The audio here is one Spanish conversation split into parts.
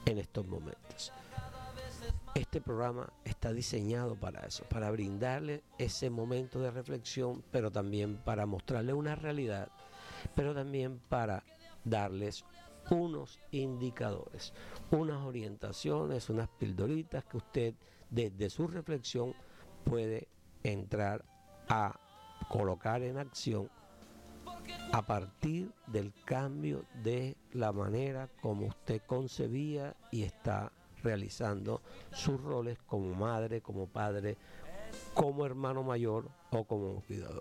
en estos momentos. Este programa está diseñado para eso, para brindarle ese momento de reflexión, pero también para mostrarle una realidad, pero también para darles unos indicadores, unas orientaciones, unas pildoritas que usted desde su reflexión puede entrar a colocar en acción a partir del cambio de la manera como usted concebía y está realizando sus roles como madre, como padre, como hermano mayor o como cuidador.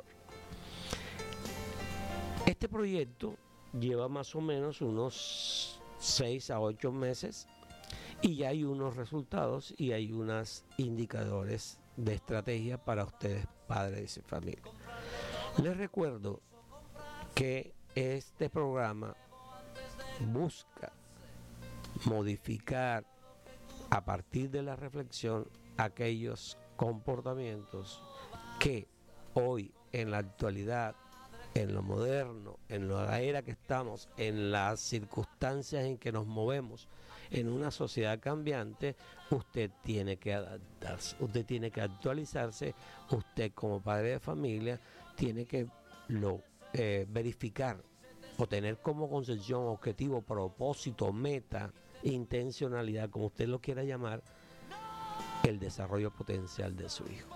Este proyecto lleva más o menos unos 6 a 8 meses y ya hay unos resultados y hay unos indicadores de estrategia para ustedes, padres y familia. Les recuerdo que este programa busca modificar a partir de la reflexión aquellos comportamientos que hoy en la actualidad, en lo moderno, en la era que estamos, en las circunstancias en que nos movemos, en una sociedad cambiante, usted tiene que adaptarse, usted tiene que actualizarse, usted como padre de familia tiene que verificar o tener como concepción, objetivo, propósito, meta, intencionalidad, como usted lo quiera llamar, el desarrollo potencial de su hijo.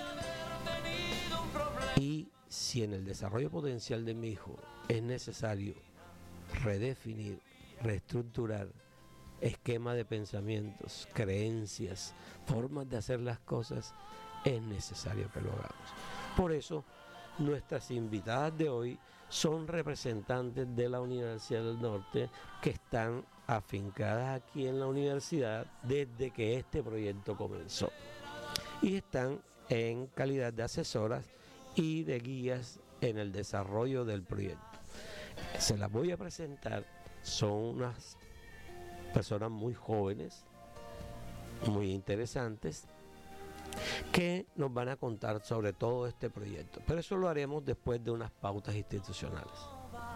Y si en el desarrollo potencial de mi hijo es necesario redefinir, reestructurar esquema de pensamientos, creencias, formas de hacer las cosas, es necesario que lo hagamos. Por eso, nuestras invitadas de hoy son representantes de la Universidad del Norte que están afincadas aquí en la universidad desde que este proyecto comenzó. Y están en calidad de asesoras y de guías en el desarrollo del proyecto. Se las voy a presentar, son unas personas muy jóvenes, muy interesantes, que nos van a contar sobre todo este proyecto. Pero eso lo haremos después de unas pautas institucionales.